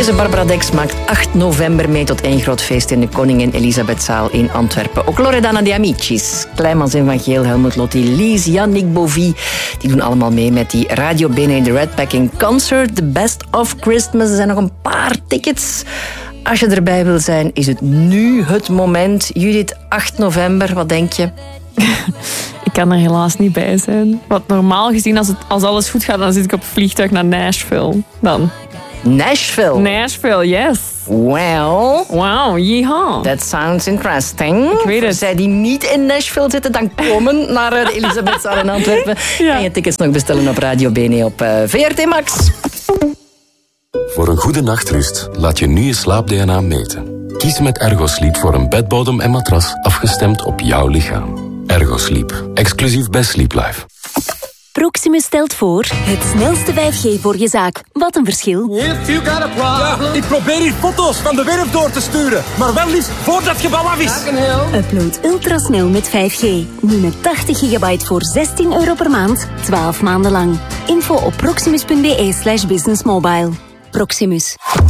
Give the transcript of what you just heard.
Actrice Barbara Dex maakt 8 november mee tot één groot feest in de Koningin Elisabethzaal in Antwerpen. Ook Loredana de Amicis, Kleimans en Van Geel, Helmut Lotti, Lies, Yannick Bovie. Die doen allemaal mee met die Radio Bene The Red Packing Concert. The Best of Christmas. Er zijn nog een paar tickets. Als je erbij wil zijn, is het nu het moment. Judith, 8 november, wat denk je? Ik kan er helaas niet bij zijn. Want normaal gezien, als alles goed gaat, dan zit ik op het vliegtuig naar Nashville. Dan. Nashville, yes. Well. Wow, yeehaw. That sounds interesting. Ik weet het. Zij die niet in Nashville zitten, dan komen naar de Elisabethzaal in Antwerpen. Ja. En je tickets nog bestellen op Radio Bene op VRT Max. Voor een goede nachtrust laat je nu je slaap-DNA meten. Kies met Ergosleep voor een bedbodem en matras afgestemd op jouw lichaam. Ergosleep, exclusief bij Sleep Life. Proximus stelt voor het snelste 5G voor je zaak. Wat een verschil. Ja, ik probeer hier foto's van de werf door te sturen. Maar wel liefst voordat het gebouw af is. Upload ultrasnel met 5G. Nu met 80 gigabyte voor €16 per maand, 12 maanden lang. Info op proximus.be/businessmobile. Proximus.